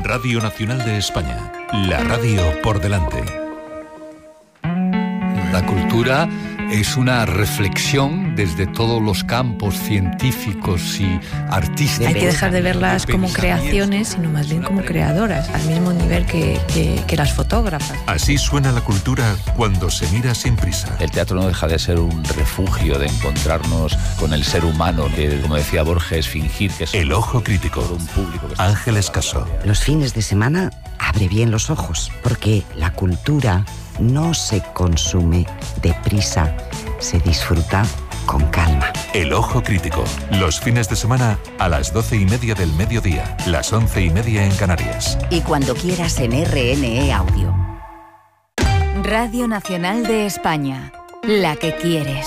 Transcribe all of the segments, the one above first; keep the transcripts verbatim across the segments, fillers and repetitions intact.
Radio Nacional de España, la radio por delante. La cultura es una reflexión desde todos los campos científicos y artísticos. Hay que dejar de verlas como creaciones, sino más bien como creadoras, al mismo nivel que, que, que las fotógrafas. Así suena la cultura cuando se mira sin prisa. El teatro no deja de ser un refugio de encontrarnos con el ser humano, que, como decía Borges, fingir que es El Ojo Crítico. un público que está... Ángel Escaso. Los fines de semana abre bien los ojos, porque la cultura no se consume deprisa, se disfruta con calma. El Ojo Crítico. Los fines de semana a las doce y media del mediodía, las once y media en Canarias. Y cuando quieras en R N E Audio. Radio Nacional de España, la que quieres.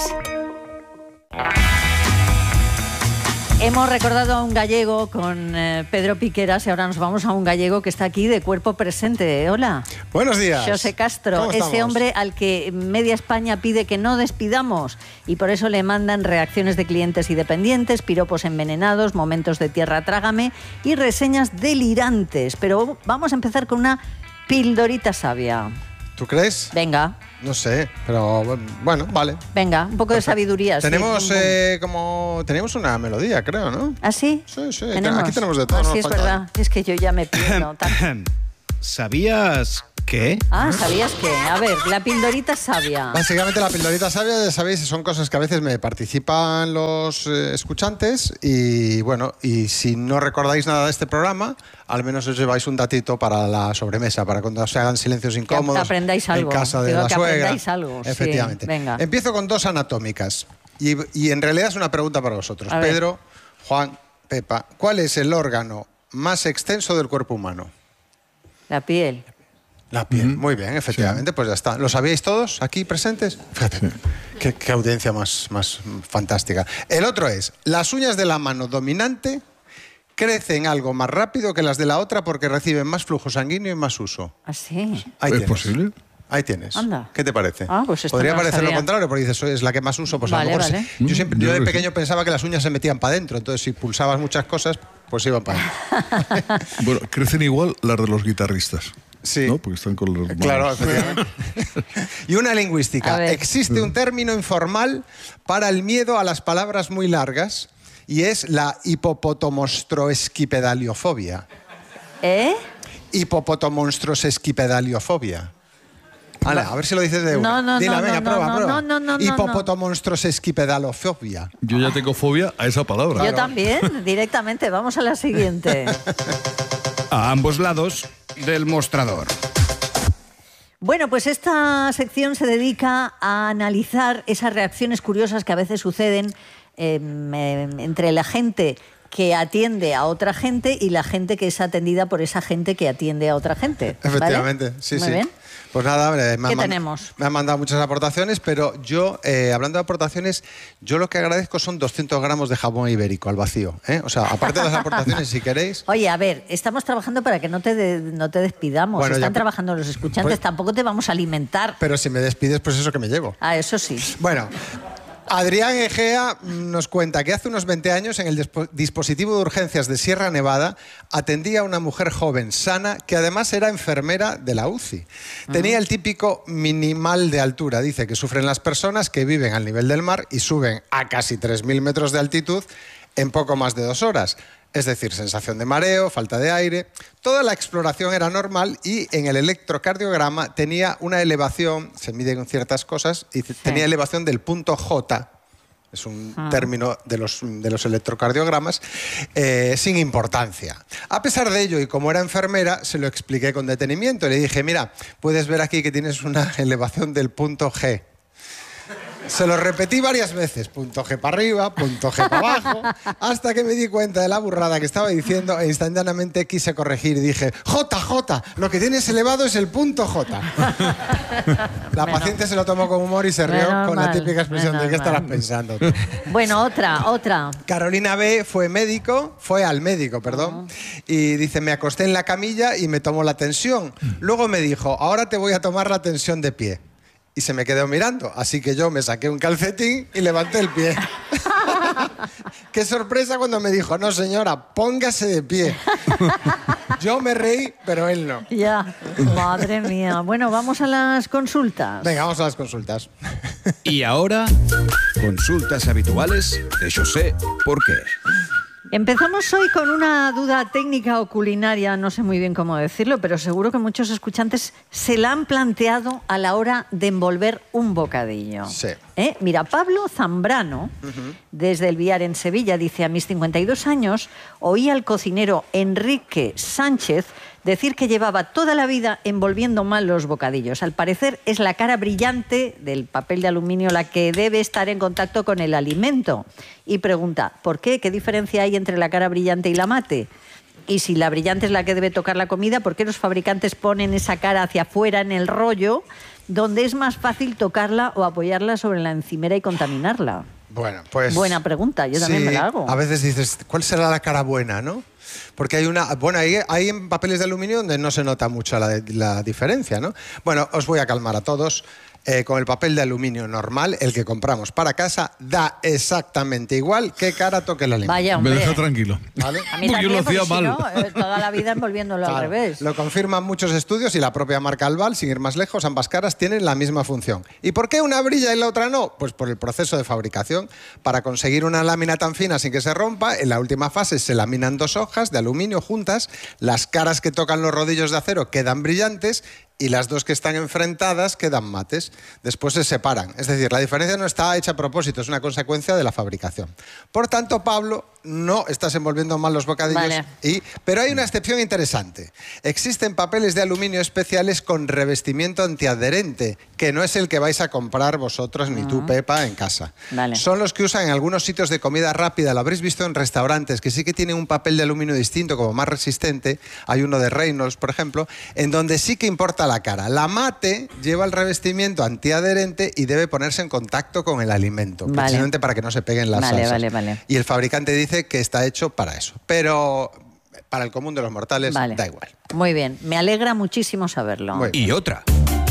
Hemos recordado a un gallego con eh, Pedro Piqueras y ahora nos vamos a un gallego que está aquí de cuerpo presente. Hola. Buenos días. José Castro, ¿Cómo ese estamos? hombre al que media España pide que no despidamos y por eso le mandan reacciones de clientes y dependientes, piropos envenenados, momentos de tierra trágame y reseñas delirantes. Pero vamos a empezar con una pildorita sabia. ¿Tú crees? Venga. No sé, pero bueno, vale. Venga, un poco de sabiduría. Tenemos sí. eh, como tenemos una melodía, creo, ¿no? ¿Ah, sí? Sí, sí. ¿Tenemos? Aquí tenemos de todo. Ah, no sí, nos es falta verdad. Es que yo ya me pierdo. ¿Sabías qué? Ah, ¿sabías qué? A ver, la pildorita sabia. Básicamente la pildorita sabia, ya sabéis, son cosas que a veces me participan los eh, escuchantes y bueno, y si no recordáis nada de este programa, al menos os lleváis un datito para la sobremesa, para cuando se hagan silencios incómodos. Que aprendáis algo. En casa de Digo, la que suegra. aprendáis algo. Efectivamente. Sí, venga. Empiezo con dos anatómicas y, y en realidad es una pregunta para vosotros. A ver. Pedro, Juan, Pepa, ¿cuál es el órgano más extenso del cuerpo humano? La piel. La piel, mm. Muy bien, efectivamente, sí. Pues ya está. ¿Lo sabíais todos aquí presentes? Fíjate, sí. qué, qué audiencia más, más fantástica. El otro es, las uñas de la mano dominante crecen algo más rápido que las de la otra porque reciben más flujo sanguíneo y más uso. ¿Ah, sí? Ahí ¿Es tienes. posible? Ahí tienes. Anda. ¿Qué te parece? Ah, pues esto Podría no lo parecer lo sabía. contrario, porque dices, es la que más uso, pues Vale, a lo mejor vale. sí. Yo, siempre, Mm, yo yo de creo pequeño que pensaba que las uñas se metían para adentro, entonces si pulsabas muchas cosas, pues iban para adentro. Bueno, crecen igual las de los guitarristas. Sí. ¿No? Porque están con los manos. Claro, efectivamente. Y una lingüística. Existe un término informal para el miedo a las palabras muy largas y es la hipopotomonstrosesquipedaliofobia. ¿Eh? Hipopotomonstrosesquipedaliofobia. Ala, a ver si lo dices de una. No, no, Dila, no, venga, no, prueba, no, prueba. no, no, no, no. Hipopotomonstrosesquipedalofobia. Yo ya tengo fobia a esa palabra. Yo también, directamente. Vamos a la siguiente. A ambos lados del mostrador. Bueno, pues esta sección se dedica a analizar esas reacciones curiosas que a veces suceden eh, eh, entre la gente que atiende a otra gente y la gente que es atendida por esa gente que atiende a otra gente. ¿Vale? Efectivamente, sí, Muy sí. bien. Pues nada, me, me ¿Qué han, tenemos? Me han mandado muchas aportaciones, pero yo, eh, hablando de aportaciones, yo lo que agradezco son doscientos gramos de jamón ibérico al vacío. ¿eh? O sea, aparte de las aportaciones, si queréis... Oye, a ver, estamos trabajando para que no te, de- no te despidamos. Bueno, Están ya- trabajando los escuchantes, pues- tampoco te vamos a alimentar. Pero si me despides, pues eso que me llevo. Ah, eso sí. Bueno, Adrián Egea nos cuenta que hace unos veinte años en el dispo- dispositivo de urgencias de Sierra Nevada atendía a una mujer joven, sana, que además era enfermera de la U C I. Tenía el típico minimal de altura, dice, que sufren las personas que viven al nivel del mar y suben a casi tres mil metros de altitud en poco más de dos horas. Es decir, sensación de mareo, falta de aire. Toda la exploración era normal y en el electrocardiograma tenía una elevación, se mide con ciertas cosas, y sí. tenía elevación del punto J, es un ah. término de los, de los electrocardiogramas, eh, sin importancia. A pesar de ello, y como era enfermera, se lo expliqué con detenimiento. Le dije, mira, puedes ver aquí que tienes una elevación del punto G. Se lo repetí varias veces, punto G para arriba, punto G para abajo, hasta que me di cuenta de la burrada que estaba diciendo e instantáneamente quise corregir y dije, J, J, lo que tienes elevado es el punto J. La Menos. paciente se lo tomó con humor y se rió Menos con mal, la típica expresión menos de ¿qué estarás mal. pensando? Bueno, otra, otra. Carolina B. fue médico, fue al médico, perdón, uh-huh. y dice, me acosté en la camilla y me tomó la tensión. Luego me dijo, ahora te voy a tomar la tensión de pie. Y se me quedó mirando, así que yo me saqué un calcetín y levanté el pie. Qué sorpresa cuando me dijo, no señora, póngase de pie. Yo me reí, pero él no. Ya, madre mía. Bueno, vamos a las consultas. Venga, vamos a las consultas. Y ahora, consultas habituales de José Porqué. Empezamos hoy con una duda técnica o culinaria, no sé muy bien cómo decirlo, pero seguro que muchos escuchantes se la han planteado a la hora de envolver un bocadillo. Sí. ¿Eh? Mira, Pablo Zambrano, uh-huh. desde El Villar en Sevilla, dice: a mis cincuenta y dos años oí al cocinero Enrique Sánchez decir que llevaba toda la vida envolviendo mal los bocadillos. Al parecer es la cara brillante del papel de aluminio la que debe estar en contacto con el alimento. Y pregunta, ¿por qué? ¿Qué diferencia hay entre la cara brillante y la mate? Y si la brillante es la que debe tocar la comida, ¿por qué los fabricantes ponen esa cara hacia afuera en el rollo, donde es más fácil tocarla o apoyarla sobre la encimera y contaminarla? Bueno, pues... Buena pregunta, yo también sí, me la hago. A veces dices, ¿cuál será la cara buena, no? Porque hay una... Bueno, hay, hay en papeles de aluminio donde no se nota mucho la, la diferencia, ¿no? Bueno, os voy a calmar a todos. Eh, con el papel de aluminio normal, el que compramos para casa, da exactamente igual qué cara toque el alimento. Vaya, hombre. Me deja tranquilo. ¿Vale? A mí también, yo lo hacía si mal. no, eh, toda la vida envolviéndolo Claro, al revés. Lo confirman muchos estudios y la propia marca Albal, sin ir más lejos, ambas caras tienen la misma función. ¿Y por qué una brilla y la otra no? Pues por el proceso de fabricación. Para conseguir una lámina tan fina sin que se rompa, en la última fase se laminan dos hojas de aluminio juntas, las caras que tocan los rodillos de acero quedan brillantes y las dos que están enfrentadas quedan mates. Después se separan. Es decir, la diferencia no está hecha a propósito, es una consecuencia de la fabricación. Por tanto, Pablo, no estás envolviendo mal los bocadillos. Vale. Y, pero hay una excepción interesante. Existen papeles de aluminio especiales con revestimiento antiadherente, que no es el que vais a comprar vosotros, ni tú, Pepa, en casa. Vale. Son los que usan en algunos sitios de comida rápida. Lo habréis visto en restaurantes, que sí que tienen un papel de aluminio distinto, como más resistente. Hay uno de Reynolds, por ejemplo, en donde sí que importa la cara. La mate lleva el revestimiento antiadherente y debe ponerse en contacto con el alimento, Vale. precisamente para que no se peguen las Vale, salsas. vale, vale. Y el fabricante dice que está hecho para eso. Pero para el común de los mortales Vale. da igual. Muy bien, me alegra muchísimo saberlo. Muy bien. Y otra.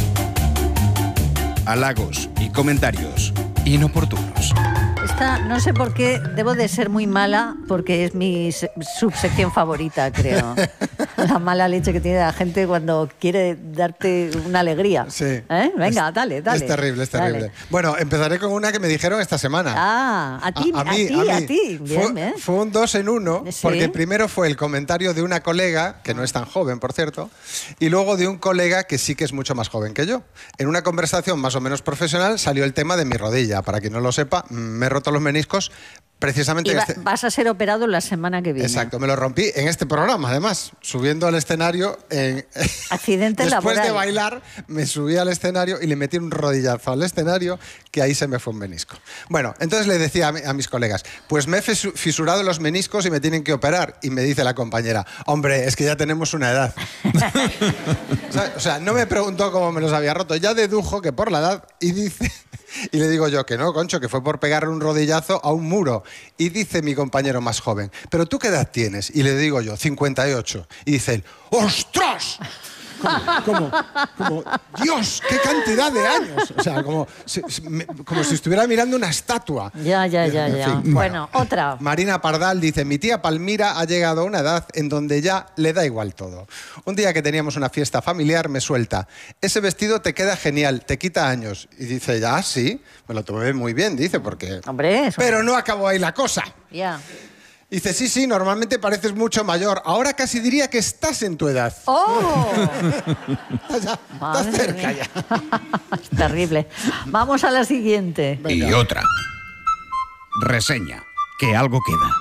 Halagos y comentarios inoportunos. Esta, no sé por qué, debo de ser muy mala, porque es mi se- subsección favorita, creo. La mala leche que tiene la gente cuando quiere darte una alegría. Sí. ¿Eh? Venga, Es- dale, dale. Es terrible, es terrible. Dale. Bueno, empezaré con una que me dijeron esta semana. Ah, a ti, a, ti, a, mí. ti. Bien, fue, bien. fue un dos en uno, Sí. porque primero fue el comentario de una colega, que no es tan joven, por cierto, y luego de un colega que sí que es mucho más joven que yo. En una conversación más o menos profesional salió el tema de mi rodilla. Para quien no lo sepa, me he roto los meniscos precisamente Y en va- este... vas a ser operado la semana que viene. Exacto, me lo rompí en este programa, además, subiendo al escenario. En... Accidente Después laboral. de bailar, me subí al escenario y le metí un rodillazo al escenario, que ahí se me fue un menisco. Bueno, entonces le decía a, mi- a mis colegas, pues me he fisu- fisurado los meniscos y me tienen que operar. Y me dice la compañera, hombre, es que ya tenemos una edad. O sea, o sea, no me preguntó cómo me los había roto, ya dedujo que por la edad, y dice... Y le digo yo que no, Concho, que fue por pegarle un rodillazo a un muro. Y dice mi compañero más joven, ¿pero tú qué edad tienes? Y le digo yo, cincuenta y ocho. Y dice él, ¡ostras! Como, como, como, Dios, qué cantidad de años. O sea, como si, me- como si estuviera mirando una estatua. Ya, ya, ya, En ya. fin, Bueno, otra. Marina Pardal dice, mi tía Palmira ha llegado a una edad en donde ya le da igual todo. Un día que teníamos una fiesta familiar me suelta, ese vestido te queda genial, te quita años. Y dice, ya, sí, me lo tomé muy bien, dice, porque... Hombre, eso. Pero no acabó ahí la cosa. Ya. Dice, sí, sí, normalmente pareces mucho mayor. Ahora casi diría que estás en tu edad. ¡Oh! Ya, Madre estás cerca mía. ya. Es terrible. Vamos a la siguiente. Y otra. Reseña. Que algo queda.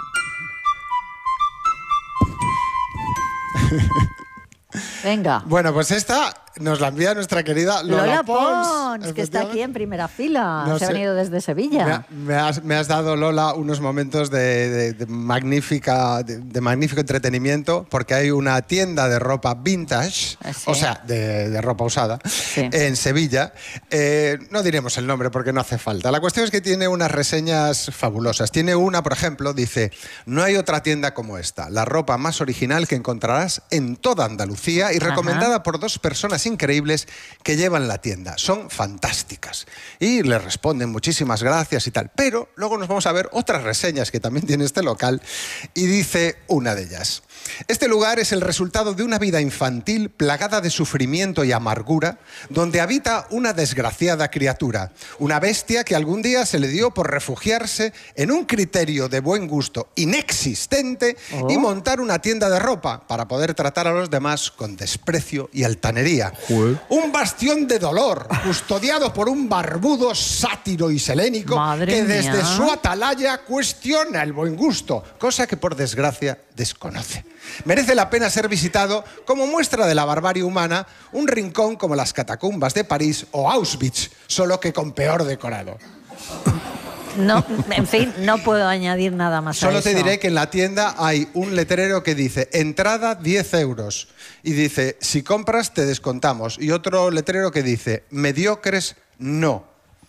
Venga. Bueno, pues esta nos la envía nuestra querida Lola, Lola Pons. Pons, que está aquí en primera fila. No Se ha sé. venido desde Sevilla. Me, ha- me has, me has dado, Lola, unos momentos de, de- de magnífica, de, de magnífico entretenimiento, porque hay una tienda de ropa vintage, Ah, sí. o sea, de, de ropa usada, Sí. en Sevilla. Eh, no diremos el nombre porque no hace falta. La cuestión es que tiene unas reseñas fabulosas. Tiene una, por ejemplo, dice, no hay otra tienda como esta, la ropa más original que encontrarás en toda Andalucía y Ajá. recomendada por dos personas increíbles que llevan la tienda. Son fantásticas. Y le responden muchísimas gracias y tal. Pero luego nos vamos a ver otras reseñas que también tiene este local y dice una de ellas. Este lugar es el resultado de una vida infantil plagada de sufrimiento y amargura, donde habita una desgraciada criatura, una bestia que algún día se le dio por refugiarse en un criterio de buen gusto inexistente oh. y montar una tienda de ropa para poder tratar a los demás con desprecio y altanería. Joder. Un bastión de dolor, custodiado por un barbudo sátiro y selénico Madre que desde mía. su atalaya cuestiona el buen gusto, cosa que por desgracia desconoce. Merece la pena ser visitado como muestra de la barbarie humana, un rincón como las catacumbas de París o Auschwitz, solo que con peor decorado. No, en fin, no puedo añadir nada más Solo a eso. te diré que en la tienda hay un letrero que dice entrada diez euros y dice si compras te descontamos, y otro letrero que dice mediocres no.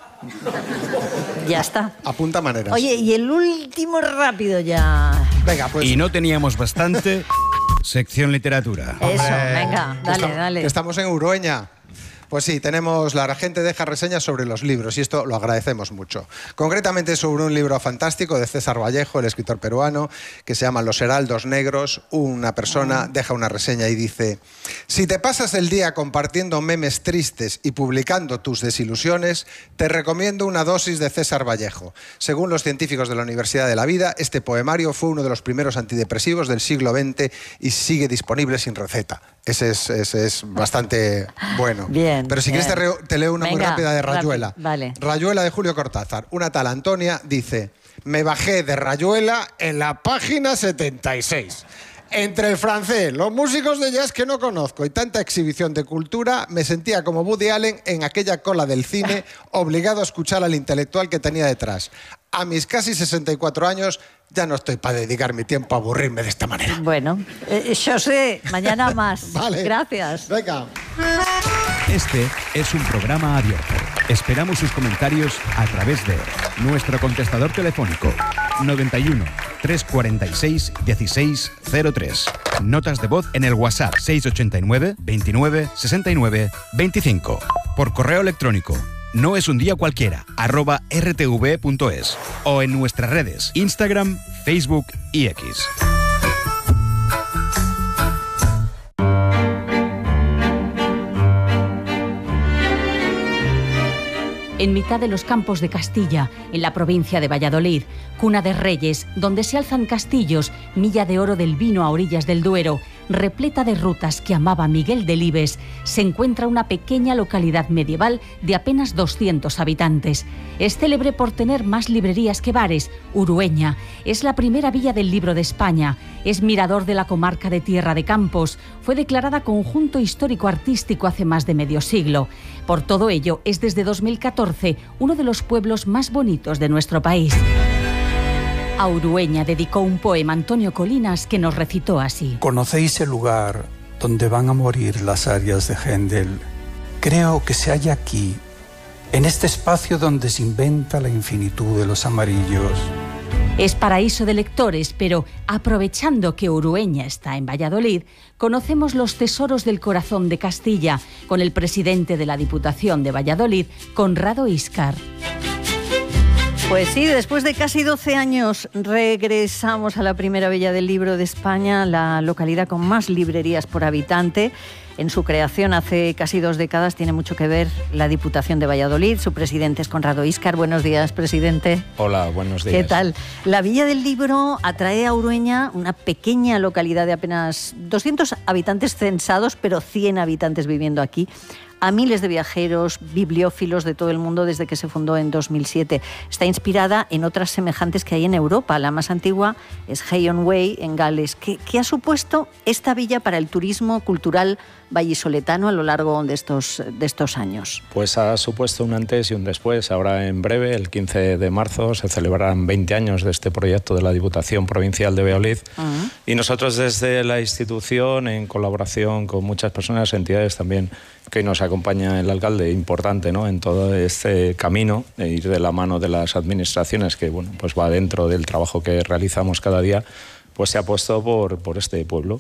Ya está. Apunta maneras. Oye, y el último rápido ya. Venga, pues. Y no teníamos bastante. Sección literatura. Eso, Hombre, venga, dale, estamos, dale. Estamos en Urueña. Pues sí, tenemos, la gente deja reseñas sobre los libros y esto lo agradecemos mucho. Concretamente sobre un libro fantástico de César Vallejo, el escritor peruano, que se llama Los Heraldos Negros. Una persona deja una reseña y dice: si te pasas el día compartiendo memes tristes y publicando tus desilusiones, te recomiendo una dosis de César Vallejo. Según los científicos de la Universidad de la Vida, este poemario fue uno de los primeros antidepresivos del siglo veinte y sigue disponible sin receta. Ese es, ese es bastante bueno. Bien. Pero si bien. quieres te, re, te leo una Venga, muy rápida de Rayuela. Vale. Rayuela de Julio Cortázar. Una tal Antonia dice: me bajé de Rayuela en la página setenta y seis. Entre el francés, los músicos de jazz que no conozco y tanta exhibición de cultura, me sentía como Woody Allen en aquella cola del cine, obligado a escuchar al intelectual que tenía detrás. A mis casi sesenta y cuatro años ya no estoy para dedicar mi tiempo a aburrirme de esta manera. Bueno, eh, yo sé, mañana más. Vale. Gracias. Venga. Este es un programa abierto. Esperamos sus comentarios a través de nuestro contestador telefónico noventa y uno, trescientos cuarenta y seis, dieciséis cero tres. Notas de voz en el WhatsApp seiscientos ochenta y nueve, veintinueve, sesenta y nueve, veinticinco. Por correo electrónico no es un día cualquiera, arroba r t v punto es, o en nuestras redes Instagram, Facebook y X. En mitad de los campos de Castilla, en la provincia de Valladolid, cuna de reyes, donde se alzan castillos, milla de oro del vino a orillas del Duero, repleta de rutas que amaba Miguel Delibes, se encuentra una pequeña localidad medieval de apenas doscientos habitantes. Es célebre por tener más librerías que bares. Urueña es la primera villa del libro de España, es mirador de la comarca de Tierra de Campos, fue declarada conjunto histórico-artístico hace más de medio siglo. Por todo ello, es desde dos mil catorce uno de los pueblos más bonitos de nuestro país. A Urueña dedicó un poema Antonio Colinas que nos recitó así. ¿Conocéis el lugar donde van a morir las arias de Händel? Creo que se halla aquí, en este espacio donde se inventa la infinitud de los amarillos. Es paraíso de lectores, pero aprovechando que Urueña está en Valladolid, conocemos los tesoros del corazón de Castilla con el presidente de la Diputación de Valladolid, Conrado Íscar. Pues sí, después de casi doce años regresamos a la primera villa del libro de España, la localidad con más librerías por habitante. En su creación hace casi dos décadas tiene mucho que ver la Diputación de Valladolid. Su presidente es Conrado Íscar. Buenos días, presidente. Hola, buenos días. ¿Qué tal? La Villa del Libro atrae a Urueña, una pequeña localidad de apenas doscientos habitantes censados, pero cien habitantes viviendo aquí, a miles de viajeros, bibliófilos de todo el mundo desde que se fundó en dos mil siete. Está inspirada en otras semejantes que hay en Europa. La más antigua es Hay-on Way, en Gales. ¿Qué, qué ha supuesto esta villa para el turismo cultural vallisoletano a lo largo de estos, de estos años? Pues ha supuesto un antes y un después. Ahora en breve, el quince de marzo, se celebrarán veinte años de este proyecto de la Diputación Provincial de Valladolid. Uh-huh. Y nosotros desde la institución, en colaboración con muchas personas, entidades también, que hoy nos acompaña el alcalde, importante, ¿no?, en todo este camino, de ir de la mano de las administraciones, que bueno, pues va dentro del trabajo que realizamos cada día, pues se ha puesto por, por este pueblo,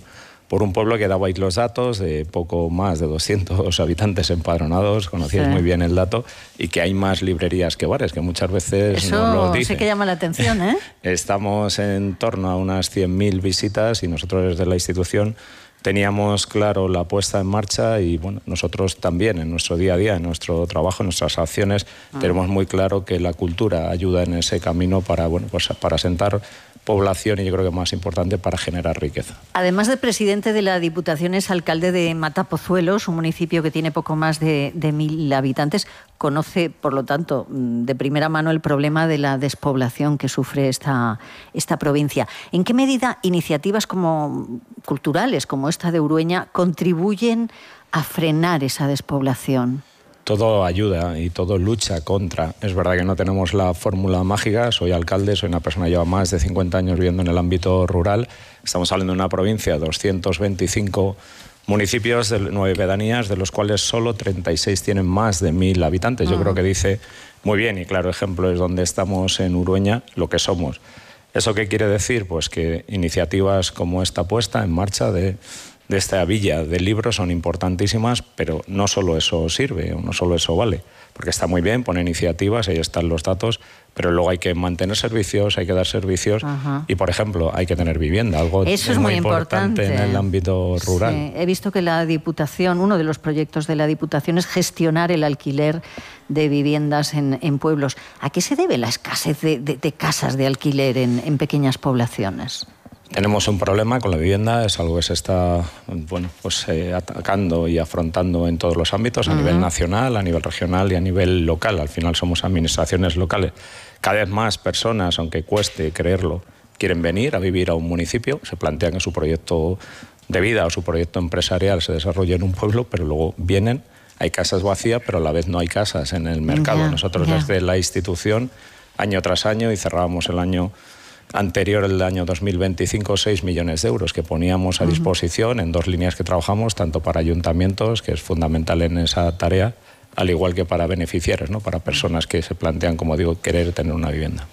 por un pueblo que dabais los datos de poco más de doscientos habitantes empadronados, conocíais sí. muy bien el dato, y que hay más librerías que bares, que muchas veces Eso nos lo dicen. sí que llama la atención, ¿eh? Estamos en torno a unas cien mil visitas y nosotros desde la institución teníamos claro la puesta en marcha y bueno, nosotros también en nuestro día a día, en nuestro trabajo, en nuestras acciones, ah. tenemos muy claro que la cultura ayuda en ese camino para, bueno, pues para asentar población y yo creo que más importante para generar riqueza. Además de presidente de la Diputación, es alcalde de Matapozuelos, un municipio que tiene poco más de, de mil habitantes. Conoce, por lo tanto, de primera mano el problema de la despoblación que sufre esta, esta provincia. ¿En qué medida iniciativas como culturales, como esta de Urueña, contribuyen a frenar esa despoblación? Todo ayuda y todo lucha contra. Es verdad que no tenemos la fórmula mágica. Soy alcalde, soy una persona que lleva más de cincuenta años viviendo en el ámbito rural. Estamos hablando de una provincia de doscientos veinticinco municipios, de nueve pedanías, de los cuales solo treinta y seis tienen más de mil habitantes. Yo creo que dice muy bien, y claro ejemplo es donde estamos en Urueña, lo que somos. ¿Eso qué quiere decir? Pues que iniciativas como esta puesta en marcha de... de esta villa de libros son importantísimas, pero no solo eso sirve, no solo eso vale, porque está muy bien poner iniciativas, ahí están los datos, pero luego hay que mantener servicios, hay que dar servicios. Ajá. Y, por ejemplo, hay que tener vivienda, algo eso es muy muy importante, importante en el ámbito rural. Sí. He visto que la Diputación, uno de los proyectos de la Diputación es gestionar el alquiler de viviendas en, en pueblos. ¿A qué se debe la escasez de, de, de casas de alquiler en, en pequeñas poblaciones? Tenemos un problema con la vivienda, es algo que se está bueno, pues, eh, atacando y afrontando en todos los ámbitos, a uh-huh. nivel nacional, a nivel regional y a nivel local. Al final somos administraciones locales. Cada vez más personas, aunque cueste creerlo, quieren venir a vivir a un municipio, se plantean que su proyecto de vida o su proyecto empresarial se desarrolle en un pueblo, pero luego vienen, hay casas vacías, pero a la vez no hay casas en el mercado. Yeah, Nosotros yeah. desde la institución, año tras año, y cerrábamos el año anterior, el año dos mil veinticinco, seis millones de euros que poníamos a disposición uh-huh. en dos líneas que trabajamos, tanto para ayuntamientos, que es fundamental en esa tarea, al igual que para beneficiarios, ¿no? Para personas que se plantean, como digo, querer tener una vivienda.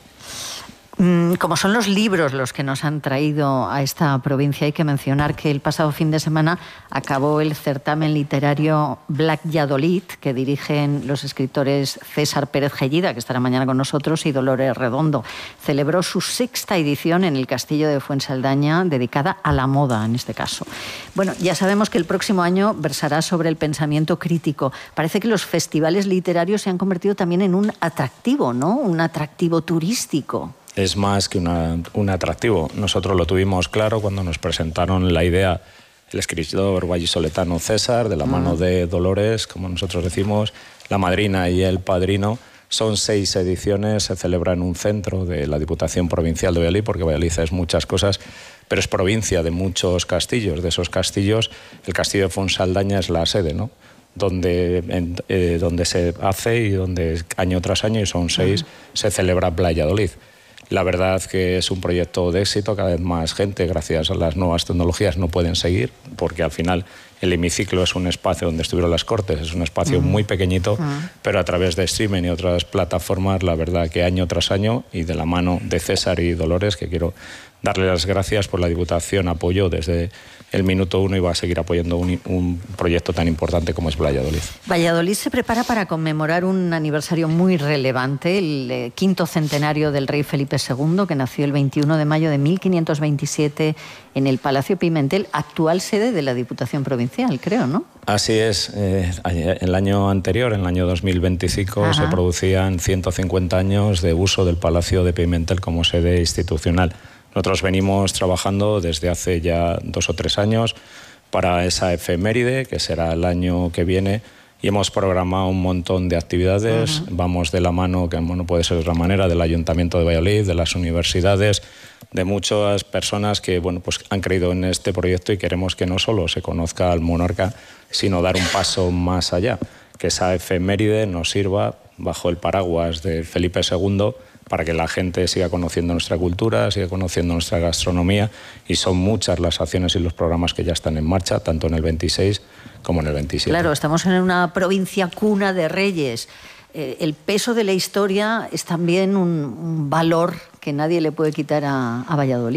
Como son los libros los que nos han traído a esta provincia, hay que mencionar que el pasado fin de semana acabó el certamen literario Valladolid, que dirigen los escritores César Pérez Gellida, que estará mañana con nosotros, y Dolores Redondo. Celebró su sexta edición en el Castillo de Fuensaldaña, dedicada a la moda, en este caso. Bueno, ya sabemos que el próximo año versará sobre el pensamiento crítico. Parece que los festivales literarios se han convertido también en un atractivo, ¿no? Un atractivo turístico. Es más que una, un atractivo. Nosotros lo tuvimos claro cuando nos presentaron la idea el escritor vallisoletano César, de la mano de Dolores, como nosotros decimos, la madrina y el padrino. Son seis ediciones, se celebra en un centro de la Diputación Provincial de Valladolid, porque Valladolid es muchas cosas, pero es provincia de muchos castillos. De esos castillos, el castillo de Fuensaldaña es la sede, ¿no? Donde, en, eh, donde se hace y donde año tras año, y son seis, se celebra Valladolid. La verdad que es un proyecto de éxito, cada vez más gente, gracias a las nuevas tecnologías, no pueden seguir, porque al final el hemiciclo es un espacio donde estuvieron las Cortes, es un espacio uh-huh. muy pequeñito, uh-huh. pero a través de streaming y otras plataformas, la verdad que año tras año, y de la mano de César y Dolores, que quiero darle las gracias por la Diputación, apoyó desde el minuto uno y va a seguir apoyando un, un proyecto tan importante como es Valladolid. Valladolid se prepara para conmemorar un aniversario muy relevante, el eh, quinto centenario del rey Felipe segundo, que nació el veintiuno de mayo de mil quinientos veintisiete en el Palacio Pimentel, actual sede de la Diputación Provincial, creo, ¿no? Así es. Eh, el año anterior, en el año dos mil veinticinco, Ajá. se producían ciento cincuenta años de uso del Palacio de Pimentel como sede institucional. Nosotros venimos trabajando desde hace ya dos o tres años para esa efeméride, que será el año que viene, y hemos programado un montón de actividades. Uh-huh. Vamos de la mano, que no puede ser de otra manera, del Ayuntamiento de Valladolid, de las universidades, de muchas personas que bueno, pues han creído en este proyecto, y queremos que no solo se conozca al monarca, sino dar un paso más allá, que esa efeméride nos sirva bajo el paraguas de Felipe segundo, para que la gente siga conociendo nuestra cultura, siga conociendo nuestra gastronomía, y son muchas las acciones y los programas que ya están en marcha, tanto en el veintiséis como en el veintisiete. Claro, estamos en una provincia cuna de reyes. Eh, el peso de la historia es también un, un valor que nadie le puede quitar a, a Valladolid.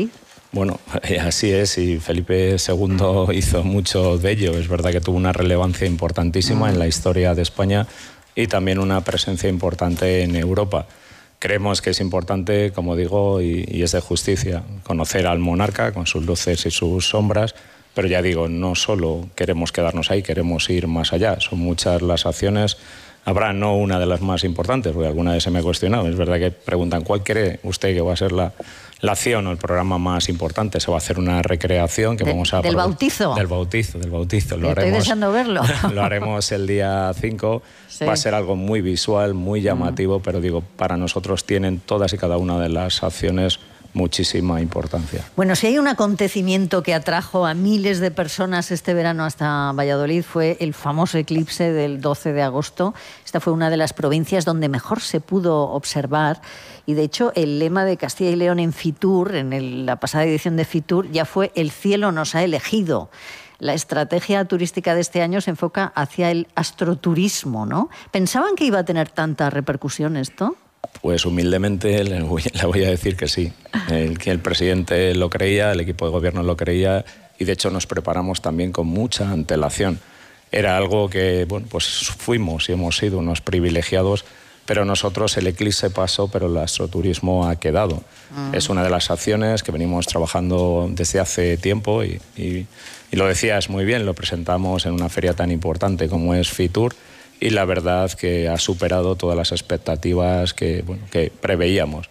Bueno, así es, y Felipe segundo hizo mucho de ello. Es verdad que tuvo una relevancia importantísima en la historia de España y también una presencia importante en Europa. Creemos que es importante, como digo, y, y es de justicia, conocer al monarca con sus luces y sus sombras, pero ya digo, no solo queremos quedarnos ahí, queremos ir más allá. Son muchas las acciones. Habrá no una de las más importantes, porque alguna vez se me ha cuestionado. Es verdad que preguntan, ¿cuál cree usted que va a ser la, la acción o el programa más importante? Se va a hacer una recreación que de, vamos a... ¿Del bautizo? Del bautizo, del bautizo. Lo Estoy haremos, deseando verlo. Lo haremos el día cinco. Sí. Va a ser algo muy visual, muy llamativo, mm. pero digo, para nosotros tienen todas y cada una de las acciones muchísima importancia. Bueno, si hay un acontecimiento que atrajo a miles de personas este verano hasta Valladolid fue el famoso eclipse del doce de agosto. Esta fue una de las provincias donde mejor se pudo observar y de hecho el lema de Castilla y León en Fitur, en el, la pasada edición de Fitur, ya fue "El cielo nos ha elegido". La estrategia turística de este año se enfoca hacia el astroturismo, ¿no? ¿Pensaban que iba a tener tanta repercusión esto? Pues humildemente le voy, le voy a decir que sí. El, que el presidente lo creía, el equipo de gobierno lo creía y de hecho nos preparamos también con mucha antelación. Era algo que, bueno, pues fuimos y hemos sido unos privilegiados, pero nosotros el eclipse pasó, pero el astroturismo ha quedado. Mm. Es una de las acciones que venimos trabajando desde hace tiempo y, y, y lo decías muy bien, lo presentamos en una feria tan importante como es Fitur. Y la verdad que ha superado todas las expectativas que, bueno, que preveíamos.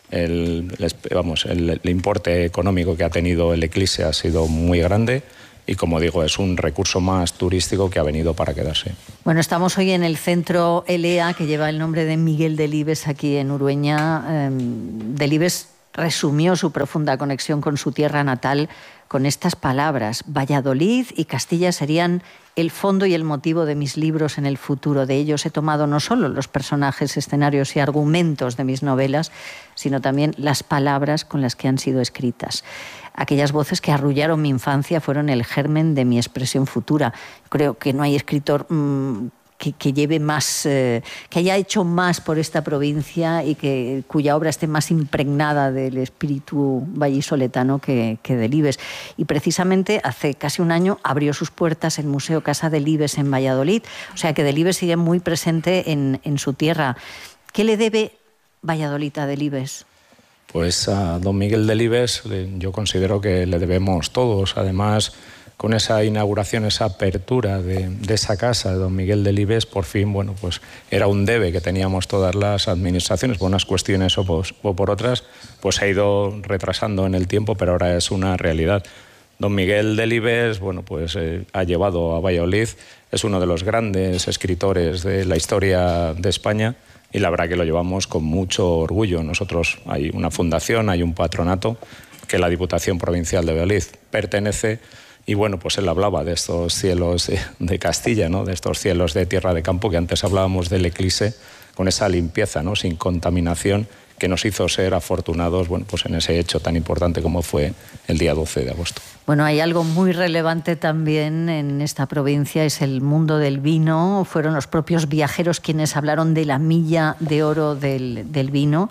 El, el, vamos, el, el importe económico que ha tenido el eclipse ha sido muy grande y, como digo, es un recurso más turístico que ha venido para quedarse. Bueno, estamos hoy en el centro L E A, que lleva el nombre de Miguel Delibes, aquí en Urueña. Eh, Delibes resumió su profunda conexión con su tierra natal con estas palabras: Valladolid y Castilla serían el fondo y el motivo de mis libros en el futuro. De ellos he tomado no solo los personajes, escenarios y argumentos de mis novelas, sino también las palabras con las que han sido escritas. Aquellas voces que arrullaron mi infancia fueron el germen de mi expresión futura. Creo que no hay escritor mmm, que, que lleve más, eh, que haya hecho más por esta provincia y que, cuya obra esté más impregnada del espíritu vallisoletano que, que Delibes. Y precisamente hace casi un año abrió sus puertas el Museo Casa Delibes en Valladolid. O sea que Delibes sigue muy presente en, en su tierra. ¿Qué le debe Valladolid a Delibes? Pues a don Miguel Delibes yo considero que le debemos todos. Además, con esa inauguración, esa apertura de, de esa casa de don Miguel Delibes, por fin, bueno, pues era un debe que teníamos todas las administraciones, por unas cuestiones o, pues, o por otras, pues se ha ido retrasando en el tiempo, pero ahora es una realidad. Don Miguel Delibes, bueno, pues eh, ha llevado a Valladolid, es uno de los grandes escritores de la historia de España y la verdad que lo llevamos con mucho orgullo. Nosotros hay una fundación, hay un patronato que la Diputación Provincial de Valladolid pertenece. Y bueno, pues él hablaba de estos cielos de, de Castilla, ¿no? De estos cielos de tierra de campo, que antes hablábamos del eclipse, con esa limpieza, ¿no? Sin contaminación, que nos hizo ser afortunados, bueno, pues en ese hecho tan importante como fue el día doce de agosto. Bueno, hay algo muy relevante también en esta provincia, es el mundo del vino. Fueron los propios viajeros quienes hablaron de la milla de oro del, del vino.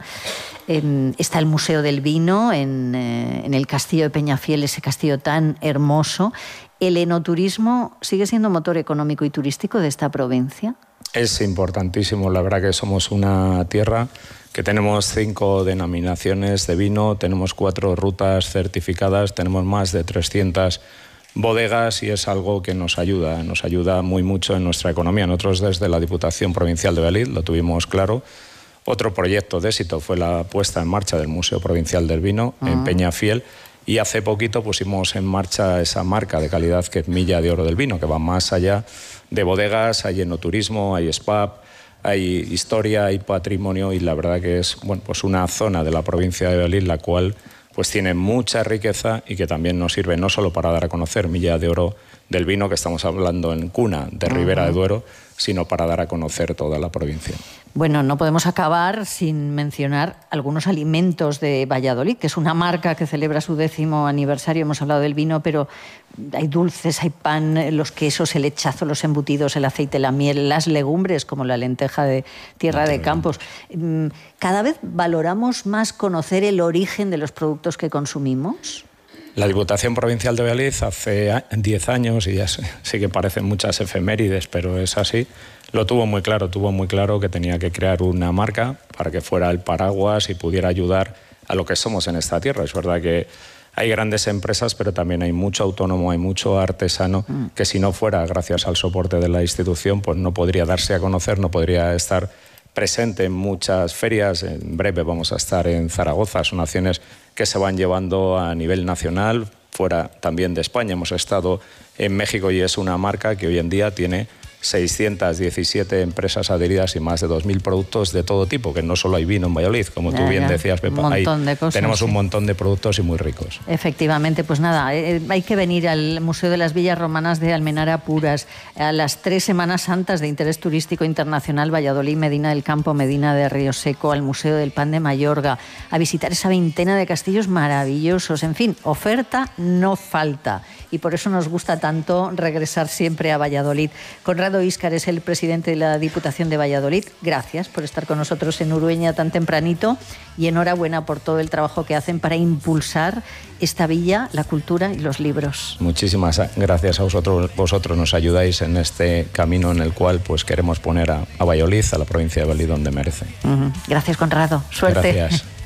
En, está el Museo del Vino en, eh, en el Castillo de Peñafiel, ese castillo tan hermoso. ¿El enoturismo sigue siendo motor económico y turístico de esta provincia? Es importantísimo, la verdad que somos una tierra que tenemos cinco denominaciones de vino, tenemos cuatro rutas certificadas, tenemos más de trescientas bodegas y es algo que nos ayuda, nos ayuda muy mucho en nuestra economía. Nosotros desde la Diputación Provincial de Valladolid lo tuvimos claro. Otro proyecto de éxito fue la puesta en marcha del Museo Provincial del Vino uh-huh. en Peñafiel y hace poquito pusimos en marcha esa marca de calidad que es Milla de Oro del Vino, que va más allá de bodegas, hay enoturismo, hay spa, hay historia, hay patrimonio y la verdad que es bueno, pues una zona de la provincia de Valladolid la cual pues tiene mucha riqueza y que también nos sirve no solo para dar a conocer Milla de Oro del Vino, que estamos hablando en cuna de Ribera uh-huh. de Duero, sino para dar a conocer toda la provincia. Bueno, no podemos acabar sin mencionar algunos alimentos de Valladolid, que es una marca que celebra su décimo aniversario. Hemos hablado del vino, pero hay dulces, hay pan, los quesos, el lechazo, los embutidos, el aceite, la miel, las legumbres, como la lenteja de Tierra de Campos. Cada vez valoramos más conocer el origen de los productos que consumimos. La Diputación Provincial de Valladolid hace diez años, y ya sé, sí que parecen muchas efemérides, pero es así, lo tuvo muy claro, tuvo muy claro que tenía que crear una marca para que fuera el paraguas y pudiera ayudar a lo que somos en esta tierra. Es verdad que hay grandes empresas, pero también hay mucho autónomo, hay mucho artesano, mm. que si no fuera gracias al soporte de la institución, pues no podría darse a conocer, no podría estar presente en muchas ferias. En breve vamos a estar en Zaragoza, son acciones que se van llevando a nivel nacional, fuera también de España. Hemos estado en México y es una marca que hoy en día tiene seiscientas diecisiete empresas adheridas y más de dos mil productos de todo tipo, que no solo hay vino en Valladolid, como tú ya, bien ya. decías, Pepa, un montón hay, de cosas, tenemos sí. un montón de productos y muy ricos. Efectivamente, pues nada, eh, hay que venir al Museo de las Villas Romanas de Almenara Puras, a las tres Semanas Santas de interés turístico internacional, Valladolid, Medina del Campo, Medina de Río Seco, al Museo del Pan de Mayorga, a visitar esa veintena de castillos maravillosos. En fin, oferta no falta, y por eso nos gusta tanto regresar siempre a Valladolid. Conrado Íscar es el presidente de la Diputación de Valladolid. Gracias por estar con nosotros en Urueña tan tempranito, y enhorabuena por todo el trabajo que hacen para impulsar esta villa, la cultura y los libros. Muchísimas gracias a vosotros. Vosotros nos ayudáis en este camino en el cual pues queremos poner a, a Valladolid, a la provincia de Valladolid, donde merece. Uh-huh. Gracias, Conrado. Suerte. Gracias.